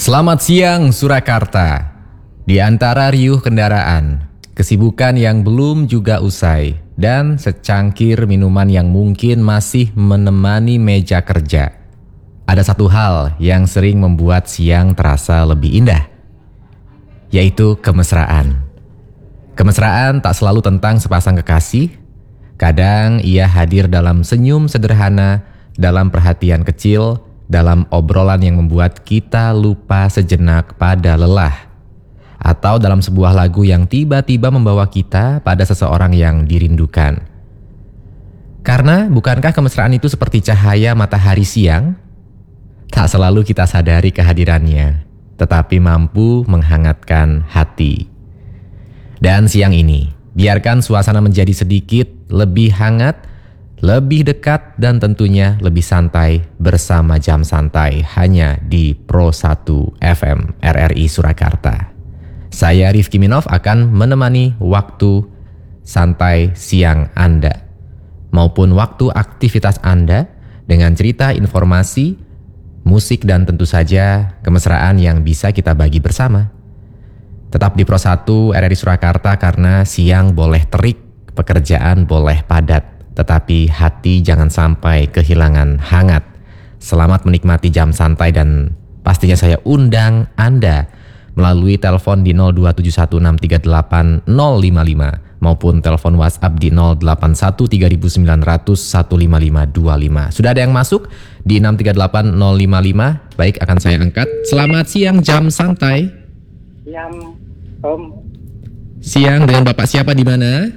Selamat siang Surakarta. Di antara riuh kendaraan, kesibukan yang belum juga usai, dan secangkir minuman yang mungkin masih menemani meja kerja, ada satu hal yang sering membuat siang terasa lebih indah, yaitu kemesraan. Kemesraan tak selalu tentang sepasang kekasih. Kadang ia hadir dalam senyum sederhana, dalam perhatian kecil, dalam obrolan yang membuat kita lupa sejenak pada lelah, atau dalam sebuah lagu yang tiba-tiba membawa kita pada seseorang yang dirindukan. Karena bukankah kemesraan itu seperti cahaya matahari siang? Tak selalu kita sadari kehadirannya, tetapi mampu menghangatkan hati. Dan siang ini, biarkan suasana menjadi sedikit lebih hangat, lebih dekat, dan tentunya lebih santai bersama Jam Santai hanya di Pro 1 FM RRI Surakarta. Saya Rifki Minov akan menemani waktu santai siang Anda maupun waktu aktivitas Anda dengan cerita, informasi, musik, dan tentu saja kemesraan yang bisa kita bagi bersama. Tetap di Pro 1 RRI Surakarta karena siang boleh terik, pekerjaan boleh padat, tetapi hati jangan sampai kehilangan hangat. Selamat menikmati Jam Santai, dan pastinya saya undang Anda melalui telepon di 02716380055 maupun telepon WhatsApp di 081390015525. Sudah ada yang masuk di 638055. Baik, akan saya angkat. Selamat siang Jam Santai. Siang, Om. Siang, dengan Bapak siapa di mana?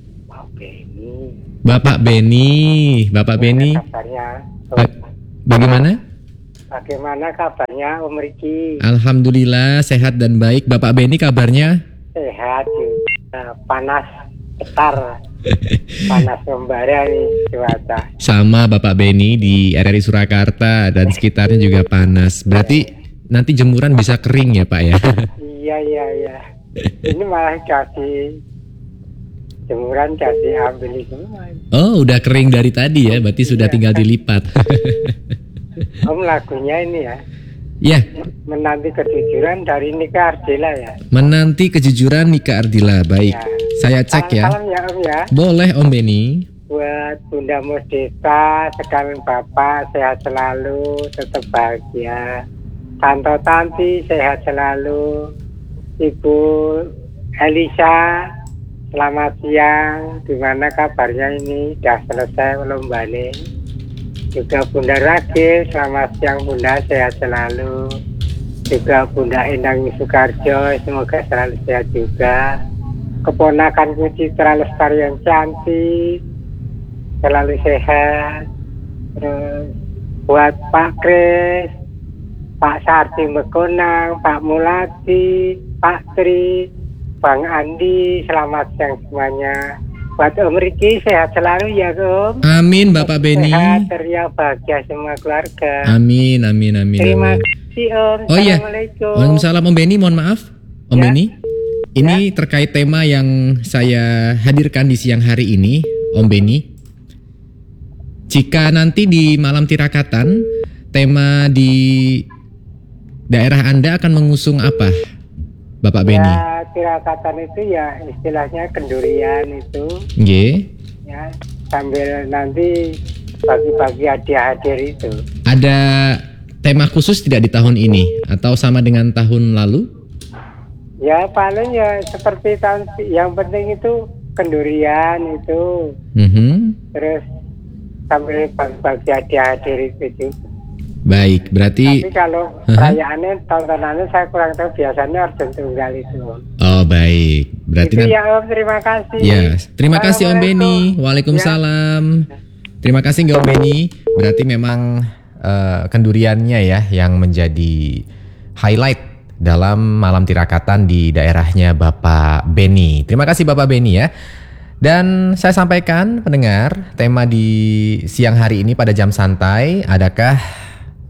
Bapak Beni. Bapak Beni. Kabarnya, Bagaimana? Bagaimana kabarnya Om Riki? Alhamdulillah sehat dan baik. Bapak Beni kabarnya? Sehat juga. Panas getar. Panas membara nih cuaca. Sama Bapak Beni di RRI Surakarta dan sekitarnya juga panas. Berarti nanti jemuran bisa kering ya Pak ya? Iya. Ini malah kasih jemuran, kasih ambil semua. Oh, udah kering dari tadi ya, berarti sudah tinggal dilipat. Om, lagunya ini ya. Ya. Menanti kejujuran dari Nika Ardila ya. Menanti kejujuran Nika Ardila, baik. Ya. Saya cek ya. Salam ya Om ya. Boleh Om Beni. Buat Bunda Musdita, sekalian Bapak sehat selalu, tetap bahagia. Tante Tanti sehat selalu. Ibu Elisa, selamat siang. Gimana kabarnya ini? Sudah selesai lombanya? Juga Bunda Ragil, selamat siang Bunda, sehat selalu. Juga Bunda Endang Sukarjo, semoga selalu sehat juga. Keponakan Citra Lestari yang cantik, selalu sehat. Terus buat Pak Kris, Pak Sarti Mekonang, Pak Mulati, Pak Tri, Bang Andi, selamat siang semuanya. Buat Om Riki, sehat selalu ya Om. Amin Bapak Beni. Sehat, ceria, bahagia semua keluarga. Amin. Terima kasih Om. Oh iya. Assalamualaikum. Waalaikumsalam Om Beni, mohon maaf Om Beni. Ini terkait tema yang saya hadirkan di siang hari ini Om Beni. Jika nanti di malam tirakatan tema di daerah Anda akan mengusung apa Bapak Beni? Ya, tirakatan itu ya istilahnya kendurian itu. Ya, sambil nanti bagi-bagi hadiah-hadiah itu. Ada tema khusus tidak di tahun ini atau sama dengan tahun lalu? Ya paling ya seperti tahun, yang penting itu kendurian itu. Terus sambil bagi-bagi hadiah-hadiah itu juga. Baik, berarti. Tapi kalau perayaannya, tontonannya saya kurang tahu, biasanya Orjon Tunggal itu. Oh baik, berarti itu ya Om, terima kasih. Ya, terima kasih Om Beni. Waalaikumsalam. Terima kasih Om Beni. Berarti memang kenduriannya ya yang menjadi highlight dalam malam tirakatan di daerahnya Bapak Beni. Terima kasih Bapak Beni ya. Dan saya sampaikan pendengar, tema di siang hari ini pada Jam Santai, adakah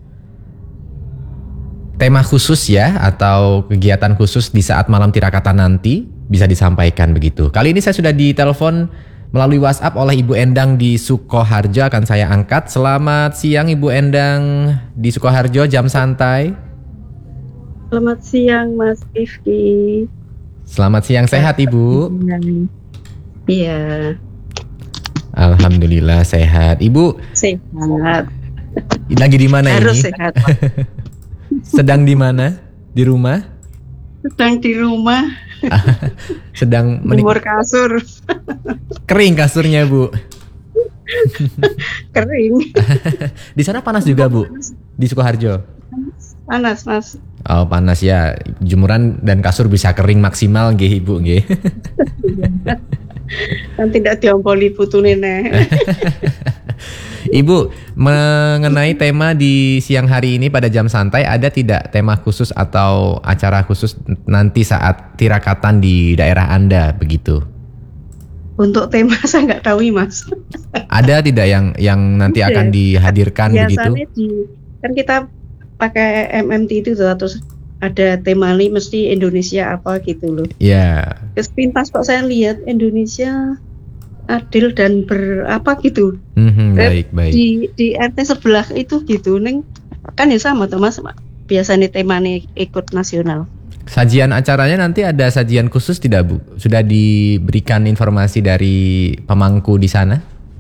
tema khusus ya atau kegiatan khusus di saat malam tirakatan nanti? Bisa disampaikan begitu. Kali ini saya sudah ditelepon melalui WhatsApp oleh Ibu Endang di Sukoharjo, akan saya angkat. Selamat siang Ibu Endang di Sukoharjo, Jam Santai. Selamat siang Mas Rifki. Selamat siang, sehat Ibu? Iya. Alhamdulillah sehat. Ibu Sehat. lagi di mana Harus ini? sehat. Sedang di mana? Di rumah? Sedang di rumah, Sedang jemur kasur, kering kasurnya Bu. kering. Di sana panas juga Bu? Di Sukoharjo? Panas Mas. Oh panas ya. Jemuran dan kasur bisa kering maksimal nggih Ibu nggih. Kan tidak diompoli putu nenek. Ibu, mengenai tema di siang hari ini pada jam santai, ada tidak tema khusus atau acara khusus nanti saat tirakatan di daerah Anda begitu? Untuk tema saya nggak tahu Mas. Ada tidak yang nanti akan dihadirkan begitu? Biasanya kan kita pakai MMT itu terus ada tema ini mesti Indonesia apa gitu loh. Ya. Sepintas kok saya lihat Indonesia adil dan berapa gitu. Baik. Di RT sebelah itu gitu, Neng kan ya sama tuh Mas. Biasanya temanya ikut nasional. Sajian acaranya nanti ada sajian khusus tidak Bu? Sudah diberikan informasi dari pemangku di sana?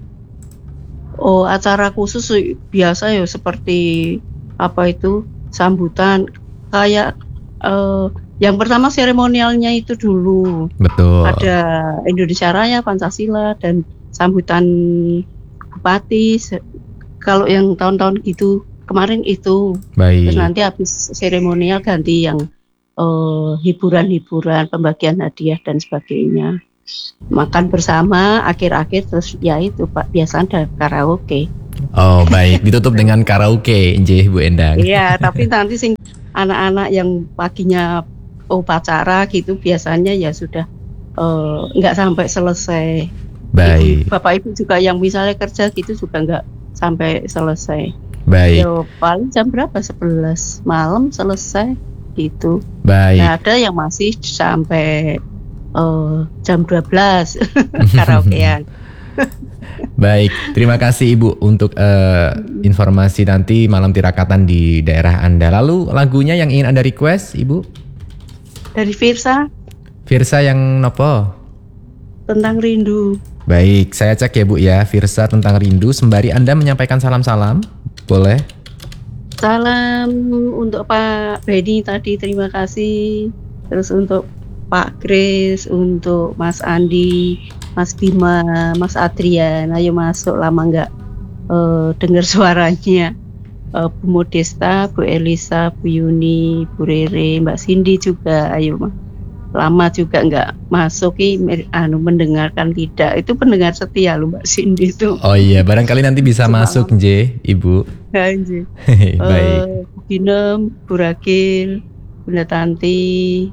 Oh, acara khusus biasa ya seperti apa itu sambutan kayak yang pertama seremonialnya itu dulu. Betul. Ada Indonesia Raya, Pancasila dan sambutan bupati. Kalau yang tahun-tahun gitu kemarin itu. Baik. Terus nanti habis seremonial ganti yang hiburan-hiburan, pembagian hadiah dan sebagainya. Makan bersama akhir-akhir terus ya itu Pak biasanya ada karaoke. Oh baik, ditutup dengan karaoke nggih Bu Endang. Iya, tapi nanti anak-anak yang paginya upacara gitu biasanya ya sudah nggak sampai selesai. Baik. Bapak Ibu juga yang misalnya kerja gitu juga nggak sampai selesai. Baik. Ya, paling jam berapa? 11 malam selesai gitu. Baik. Nah, ada yang masih sampai jam 12 karaokean. Baik, terima kasih Ibu untuk informasi nanti malam tirakatan di daerah Anda. Lalu lagunya yang ingin Anda request Ibu? Dari Firsa. Firsa yang nopo? Tentang rindu. Baik, saya cek ya Bu ya, Firsa tentang rindu. Sembari Anda menyampaikan salam-salam, boleh? Salam untuk Pak Beni tadi, terima kasih. Terus untuk Pak Kris, untuk Mas Andi, Mas Bima, Mas Adrian, ayo masuk, lama nggak dengar suaranya. Bu Modesta, Bu Elisa, Bu Yuni, Bu Rere, Mbak Cindy juga, ayo lama juga nggak masuk mendengarkan tidak. Itu pendengar setia loh Mbak Cindy itu. Oh iya, barangkali nanti bisa masuk nje, Ibu. Nggih. Baik. Bu Binem, Bu Ragil, Bunda Tanti,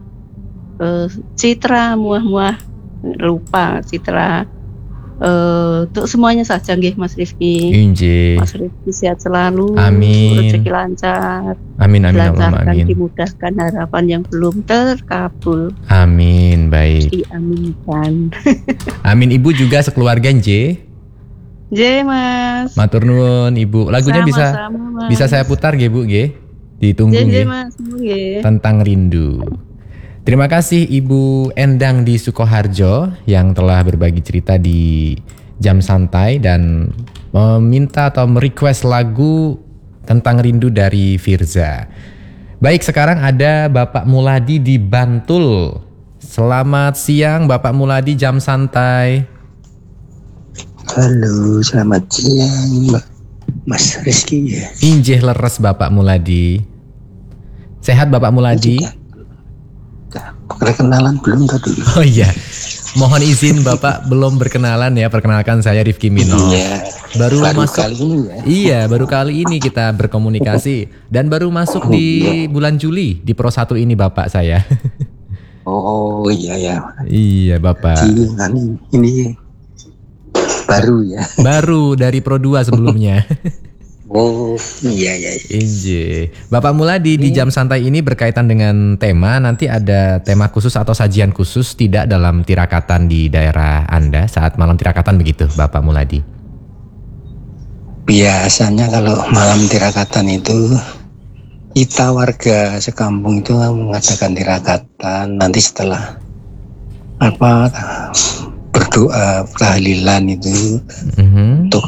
Citra, muah-muah lupa Citra. Untuk semuanya saja nggih Mas Rifki. Inje. Mas Rifki sehat selalu. Amin. Rezeki lancar. Amin. Dilancarkan, Amin. dimudahkan harapan yang belum terkabul. Amin. Baik. Diaminkan. Amin. Ibu juga sekeluarga nje. Nggih Mas. Matur nuwun Ibu. Lagunya Sama-sama, bisa saya putar nggih Bu nggih. Ditunggu nggih. Mas, nggih. Tentang rindu. Terima kasih Ibu Endang di Sukoharjo yang telah berbagi cerita di Jam Santai dan meminta atau merequest lagu tentang rindu dari Firza. Baik, sekarang ada Bapak Muladi di Bantul. Selamat siang Bapak Muladi, Jam Santai. Halo, selamat siang Mas Rizky. Injih leres Bapak Muladi. Sehat Bapak Muladi? Perkenalan belum tadi? Oh iya, mohon izin Bapak belum berkenalan ya. Perkenalkan saya Rifki Mino. Iya. Baru masuk kali ini ya. Iya, baru kali ini kita berkomunikasi dan baru masuk di bulan Juli di Pro 1 ini Bapak saya. Oh iya ya. Iya Bapak. Ini baru ya. Baru dari Pro 2 sebelumnya. Oh iya. Inje. Bapak Muladi di Jam Santai ini berkaitan dengan tema, nanti ada tema khusus atau sajian khusus tidak dalam tirakatan di daerah Anda saat malam tirakatan begitu Bapak Muladi? Biasanya kalau malam tirakatan itu kita warga sekampung itu mengadakan tirakatan. Nanti setelah berdoa tahlilan itu untuk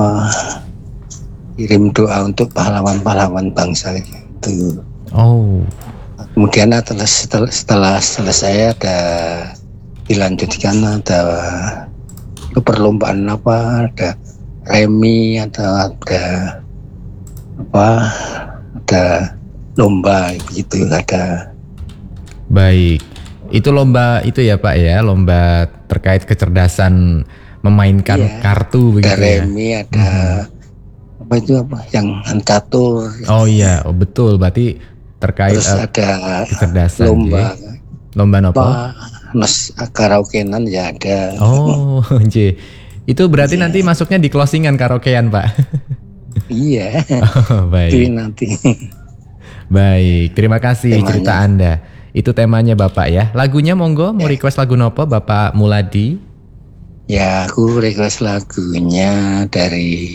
kirim doa untuk pahlawan-pahlawan bangsa gitu. Oh. Kemudian setelah selesai dilanjutkan ada keperlombaan ada remi, ada lomba gitu ada. Baik. Itu lomba itu ya Pak ya, lomba terkait kecerdasan memainkan kartu begitu ada ya. Remi, ada yang catur. Oh iya, betul. Berarti terkait terus ada kecerdasan. Lomba apa? Karaokean ya ada. Oh, J. Itu berarti nanti masuknya di closingan karaokean, Pak. Iya. Oh, baik. Itu nanti. Baik, terima kasih cerita Anda. Itu temanya Bapak ya. Lagunya monggo, mau request lagu nopo Bapak Muladi? Ya, aku request lagunya dari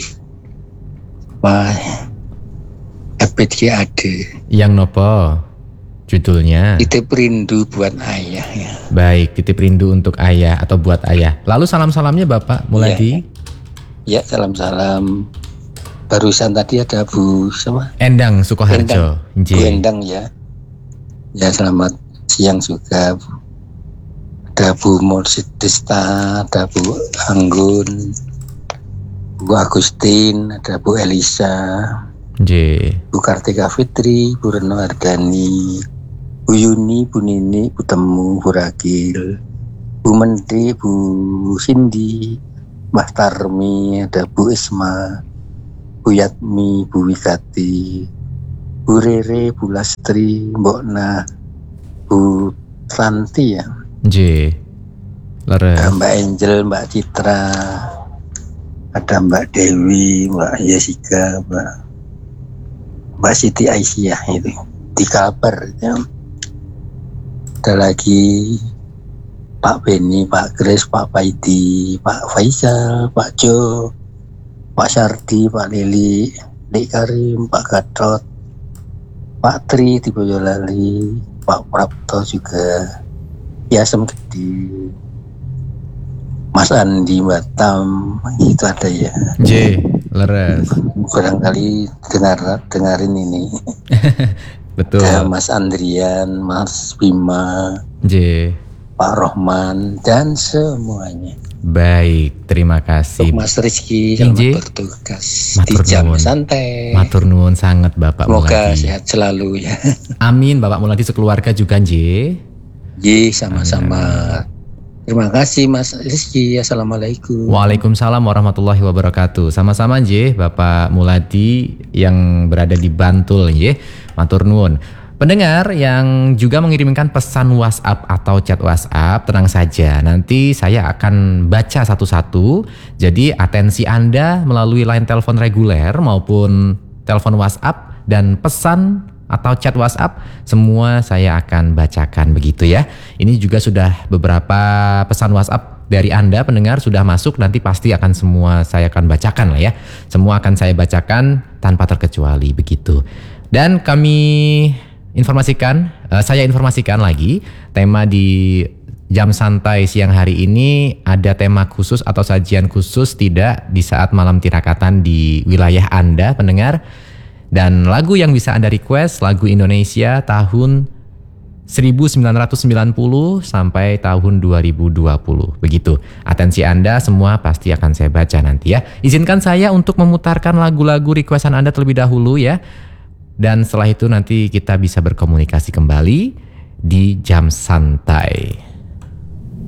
FPGAD. Yang nopo? Judulnya? Titip rindu buat ayah ya. Baik, titip rindu untuk ayah atau buat ayah. Lalu salam-salamnya Bapak Muladi? Ya, salam-salam. Barusan tadi ada Bu siapa? Endang Sukoharjo. Bu Endang ya. Ya, selamat siang juga. Ada Bu Morsidista, ada Bu Anggun, Bu Agustin, ada Bu Elisa, Bu Kartika Fitri, Bu Reno Ardani, Bu Yuni, Bu Nini, Bu Temu, Bu Ragil, Bu Menteri, Bu Cindy, Mbak Tarmi, ada Bu Isma, Bu Yatmi, Bu Wikati, Bu Rere, Bu Lastri, Mbok Na, Bu Ranti ya. Ada Mbak Angel, Mbak Citra, ada Mbak Dewi, Mbak Jessica, Mbak Siti Aisyah itu di kabar ya. Ada lagi Pak Beni, Pak Grace, Pak Paidi, Pak Faisal, Pak Jo, Pak Sardi, Pak Lili, Dek Karim, Pak Gatot, Pak Tri di Boyolali, Pak Prapto juga, Yasem Gede, Mas Andi Batam, itu ada ya. Leres. Barangkali dengarin ini. Betul. Ada Mas Andrian, Mas Bima, Pak Rohman dan semuanya. Baik, terima kasih. Untuk Mas Rizky, selamat bertugas di jam santai. Matur nuwun sangat Bapak Muladi. Semoga sehat selalu ya. Amin, Bapak Muladi sekeluarga juga sama-sama. Terima kasih Mas Rizky. Assalamualaikum. Waalaikumsalam warahmatullahi wabarakatuh. Sama-sama Bapak Muladi yang berada di Bantul Matur nuwun. Pendengar yang juga mengirimkan pesan WhatsApp atau chat WhatsApp, tenang saja, nanti saya akan baca satu-satu. Jadi atensi Anda melalui line telepon reguler maupun telepon WhatsApp dan pesan atau chat WhatsApp, semua saya akan bacakan begitu ya. Ini juga sudah beberapa pesan WhatsApp dari Anda pendengar sudah masuk, nanti pasti akan semua saya akan bacakan lah ya. Semua akan saya bacakan tanpa terkecuali begitu. Dan saya informasikan lagi, tema di jam santai siang hari ini ada tema khusus atau sajian khusus tidak di saat malam tirakatan di wilayah Anda pendengar. Dan lagu yang bisa Anda request, lagu Indonesia tahun 1990 sampai tahun 2020. Begitu. Atensi Anda semua pasti akan saya baca nanti ya. Izinkan saya untuk memutarkan lagu-lagu requestan Anda terlebih dahulu ya. Dan setelah itu nanti kita bisa berkomunikasi kembali di jam santai.